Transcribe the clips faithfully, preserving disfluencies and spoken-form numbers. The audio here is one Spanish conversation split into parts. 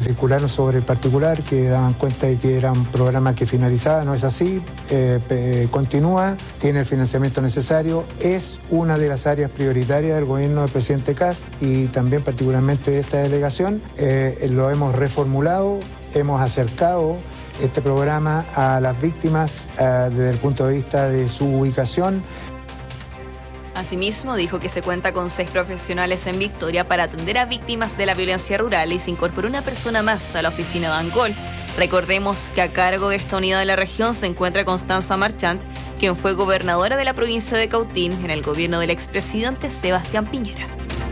circularon sobre el particular, que daban cuenta de que era un programa que finalizaba. No es así, eh, eh, continúa, tiene el financiamiento necesario, es una de las áreas prioritarias del gobierno del presidente Kast y también particularmente de esta delegación. Eh, lo hemos reformulado, hemos acercado este programa a las víctimas uh, desde el punto de vista de su ubicación. Asimismo, dijo que se cuenta con seis profesionales en Victoria para atender a víctimas de la violencia rural y se incorporó una persona más a la oficina de Angol. Recordemos que a cargo de esta unidad de la región se encuentra Constanza Marchant, quien fue gobernadora de la provincia de Cautín en el gobierno del expresidente Sebastián Piñera.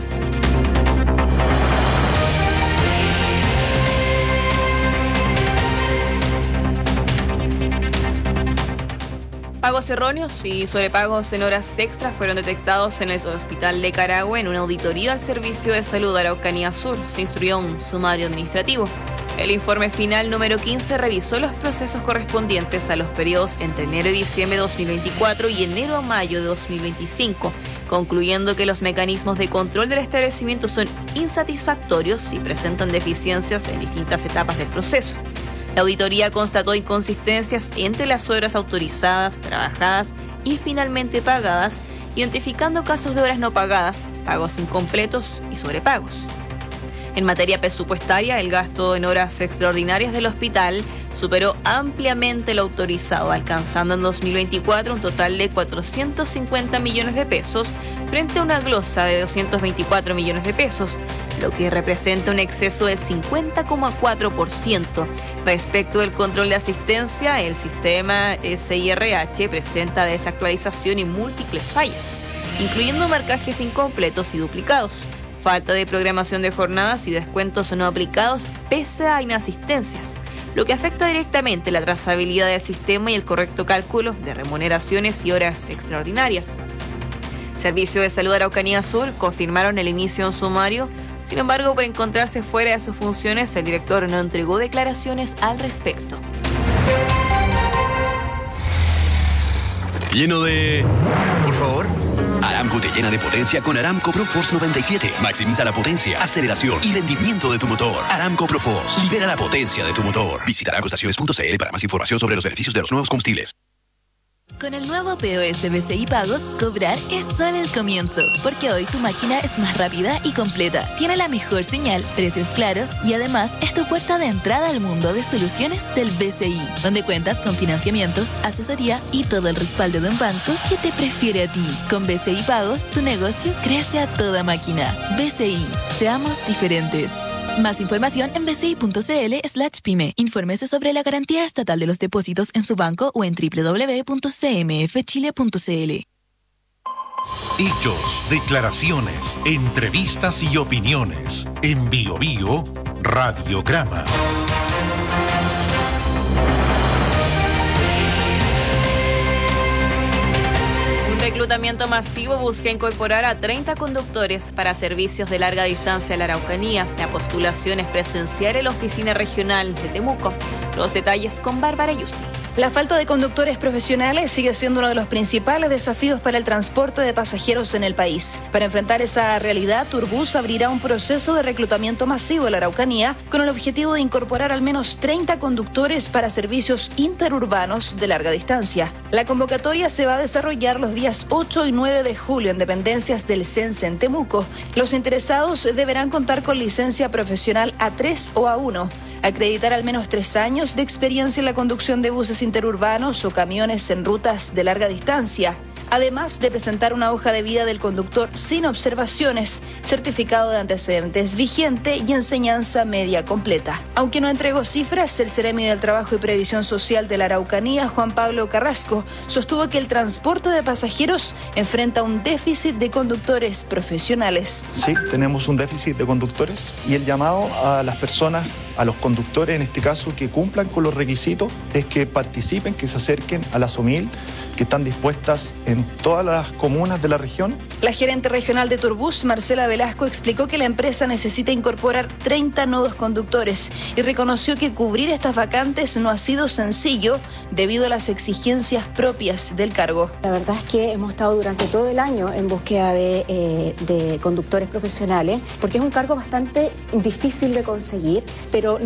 Pagos erróneos y sobrepagos en horas extras fueron detectados en el Hospital de Carahue en una auditoría al Servicio de Salud de Araucanía Sur. Se instruyó un sumario administrativo. El informe final número quince revisó los procesos correspondientes a los periodos entre enero y diciembre de dos mil veinticuatro y enero a mayo de dos mil veinticinco, concluyendo que los mecanismos de control del establecimiento son insatisfactorios y presentan deficiencias en distintas etapas del proceso. La auditoría constató inconsistencias entre las horas autorizadas, trabajadas y finalmente pagadas, identificando casos de horas no pagadas, pagos incompletos y sobrepagos. En materia presupuestaria, el gasto en horas extraordinarias del hospital superó ampliamente lo autorizado, alcanzando en dos mil veinticuatro un total de cuatrocientos cincuenta millones de pesos frente a una glosa de doscientos veinticuatro millones de pesos, lo que representa un exceso del cincuenta coma cuatro por ciento. Respecto del control de asistencia, el sistema S I R H presenta desactualización y múltiples fallas, incluyendo marcajes incompletos y duplicados, falta de programación de jornadas y descuentos no aplicados pese a inasistencias, lo que afecta directamente la trazabilidad del sistema y el correcto cálculo de remuneraciones y horas extraordinarias. Servicio de Salud de Araucanía Sur confirmaron el inicio de un sumario. Sin embargo, por encontrarse fuera de sus funciones, el director no entregó declaraciones al respecto. Lleno de... Por favor. Aramco te llena de potencia con Aramco ProForce noventa y siete. Maximiza la potencia, aceleración y rendimiento de tu motor. Aramco ProForce. Libera la potencia de tu motor. Visita aramco estaciones punto c l para más información sobre los beneficios de los nuevos combustibles. Con el nuevo P O S B C I Pagos, cobrar es solo el comienzo, porque hoy tu máquina es más rápida y completa, tiene la mejor señal, precios claros y además es tu puerta de entrada al mundo de soluciones del B C I, donde cuentas con financiamiento, asesoría y todo el respaldo de un banco que te prefiere a ti. Con B C I Pagos, tu negocio crece a toda máquina. B C I, seamos diferentes. Más información en bci.cl slash pyme. Infórmese sobre la garantía estatal de los depósitos en su banco o en doble u doble u doble u punto c m f chile punto c l. Hechos, declaraciones, entrevistas y opiniones. En Bio Bio, Radiograma. Reclutamiento masivo busca incorporar a treinta conductores para servicios de larga distancia a la Araucanía. La postulación es presencial en la oficina regional de Temuco. Los detalles con Bárbara Yusti. La falta de conductores profesionales sigue siendo uno de los principales desafíos para el transporte de pasajeros en el país. Para enfrentar esa realidad, Turbus abrirá un proceso de reclutamiento masivo en la Araucanía con el objetivo de incorporar al menos treinta conductores para servicios interurbanos de larga distancia. La convocatoria se va a desarrollar los días ocho y nueve de julio en dependencias del CENSE en Temuco. Los interesados deberán contar con licencia profesional A tres o A uno, acreditar al menos tres años de experiencia en la conducción de buses interurbanos o camiones en rutas de larga distancia, además de presentar una hoja de vida del conductor sin observaciones, certificado de antecedentes vigente y enseñanza media completa. Aunque no entregó cifras, el Seremi del Trabajo y Previsión Social de la Araucanía, Juan Pablo Carrasco, sostuvo que el transporte de pasajeros enfrenta un déficit de conductores profesionales. Sí, tenemos un déficit de conductores y el llamado a las personas, a los conductores en este caso, que cumplan con los requisitos, es que participen, que se acerquen a la SOMIL, que están dispuestas en todas las comunas de la región. La gerente regional de Turbus, Marcela Velasco, explicó que la empresa necesita incorporar treinta nuevos conductores y reconoció que cubrir estas vacantes no ha sido sencillo debido a las exigencias propias del cargo. La verdad es que hemos estado durante todo el año en búsqueda de, eh, de conductores profesionales, porque es un cargo bastante difícil de conseguir, pero